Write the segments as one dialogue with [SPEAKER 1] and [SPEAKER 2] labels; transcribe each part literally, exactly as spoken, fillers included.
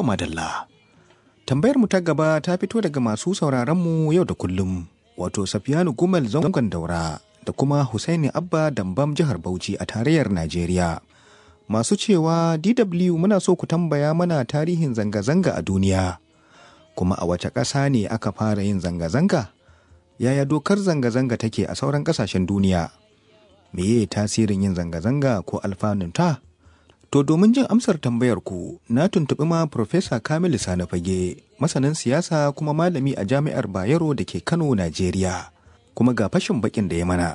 [SPEAKER 1] To madalla. Tambayar mu ta gaba ta fito daga masu sauraron mu yau da kullum, wato Safiyanu Gumel zangon Daura da kuma Husaini Abba Dambam jihar Bauchi a tarayyar Najeriya. Masu cewa D W muna so ku tambaya mana tarihin zanga-zanga a duniya. Kuma a wace ƙasa ne aka fara yin zanga-zanga? Yaya dokar zanga-zanga take a sauran ƙasashen duniya? Meye tasirin yin zanga-zanga ko alfanunta? To domin jin amsar tambayar ku, na tuntuɓi ma Profesa Kamilu Sani Fage, masanin siyasa kuma malami a Jami'ar Bayero da ke Kano, Najeriya. Kuma ga fashin bakin da ya mana.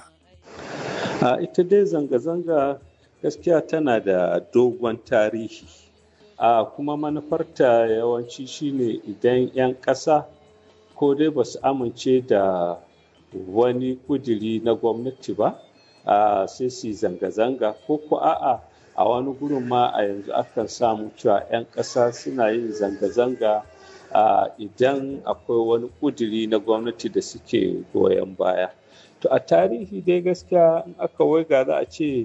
[SPEAKER 2] A ita dai zanga-zanga gaskiya tana da dogon tarihi. A kuma manufarta yawanci shine idan 'yan ƙasa ko dai ba su amince da wani kuduri na gwamnati ba, a sai su zanga-zanga ko ko a'a a wani gurin ma a yanzu akan samu cewa 'yan ƙasa suna yin zanga-zanga idan akwai wani ƙuduri na gwamnati da suke goyon baya. To a tarihi dai gaskiya in aka waiga za a ce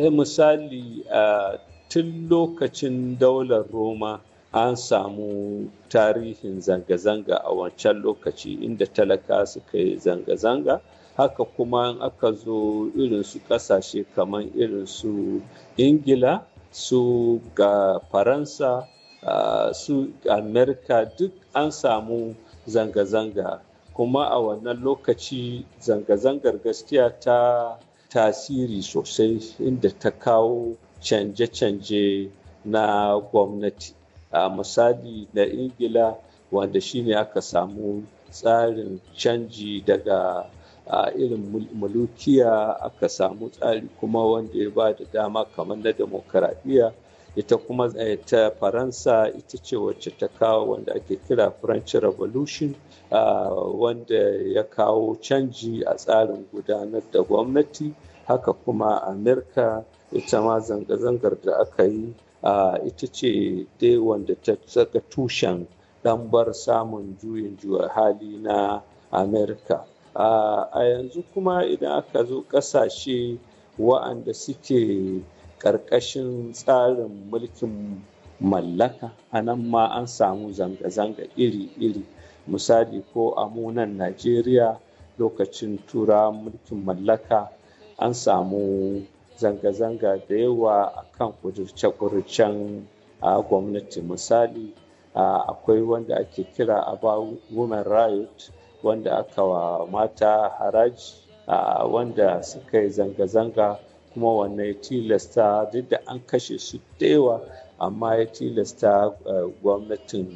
[SPEAKER 2] misali tun lokacin daular Roma an samu tarihin zanga-zanga a wancan lokaci inda talaka suka yi zanga-zanga. Haka kuma in aka zo irin su ƙasashe kamar irin su Ingila, su ga Faransa, uh, su Amerika duk an samu zanga-zanga. Kuma a wannan lokaci zanga-zangar gaskiya ta tasiri sosai inda ta kawo canje-canje na gwamnati. A uh, misali na Ingila wanda shine aka samu tsarin canji daga a irin mulukiya aka samu tsari kuma wanda ya ba da dama kamar na demokaradiyya. Ita kuma ta Faransa ita ce wacce ta kawo wanda ake kira French Revolution wanda ya kawo canji a tsarin gudanar da gwamnati. Haka kuma Amerika ita ma zanga-zangar da aka yi ita ce dai wanda ta saka tushen ɗambar samun juyin juya hali na Amerika. Uh, a yanzu kuma idan aka zo ƙasashe wa'anda suke ƙarƙashin tsarin mulkin mallaka, a nan ma an samu zanga-zanga iri-iri. Misali ko a munan Najeriya lokacin tura mulkin mallaka an samu zanga-zanga da yawa a kan ƙudurce-ƙudurcen a gwamnati. Misali uh, akwai wanda ake kira About Women Riot wanda aka wa mata haraji a wanda suka yi zanga-zanga kuma wannan ya tilasta duk da an kashe su da yawa amma ya tilasta gwamnatin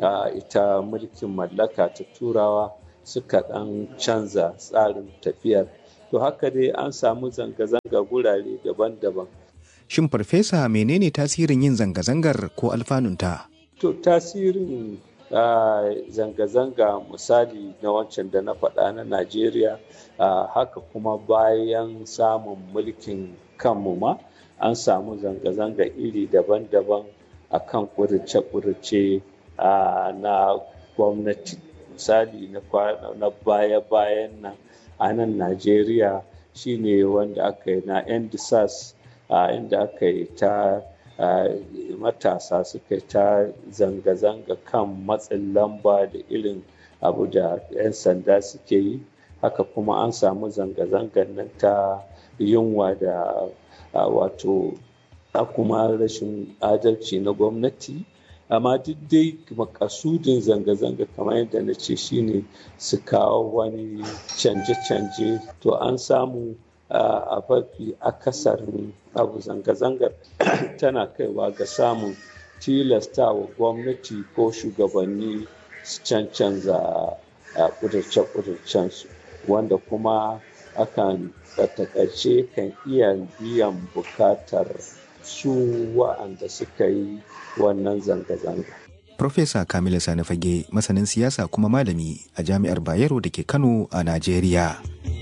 [SPEAKER 2] ita mulkin mallaka ta turawa suka ɗan canza tsarin tafiyar. To haka dai an samu zanga-zanga gurare daban-daban.
[SPEAKER 1] Shin farfesa menene tasirin yin zanga-zangar ko alfanunta?
[SPEAKER 2] To tasirin Uh, zanga-zanga misali na wancan da na faɗa na Najeriya uh, haka kuma bayan samun mulkin kanmu ma an samu zanga-zanga iri daban-daban a kan ƙudurce-ƙudurce uh, na gwamnati. Misali na baya-bayan nan a nan Najeriya shine wanda aka yi na End SARS uh, inda aka yi ta Uh, matasa suka ta zanga-zanga kan matsin lamba da irin abu da 'yan sanda suke yi. Haka kuma an samu zanga-zangar nan ta yunwa da uh, wato a kuma rashin adalci na gwamnati. Amma duk dai makasudin zanga-zanga kamar yadda na ce shine su kawo wani canje-canje. To an samu a mafi akasarin abu zanga-zangar tana kaiwa ga samun tilastawa gwamnati ko shugabanni su cancanza a kudurce-kudurcensu wanda kuma akan takaice kan iya biyan bukatar su wa'anda suka yi wannan zanga-zanga.
[SPEAKER 1] Profesa Kamilu Sani Fage, masanin siyasa kuma malami a Jami'ar Bayero da ke Kano a Najeriya.